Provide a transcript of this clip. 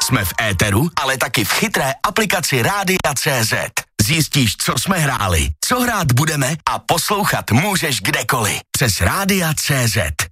Jsme v éteru, ale taky v chytré aplikaci Rádia.cz. Zjistíš, co jsme hráli, co hrát budeme a poslouchat můžeš kdekoliv. Přes Rádia.cz.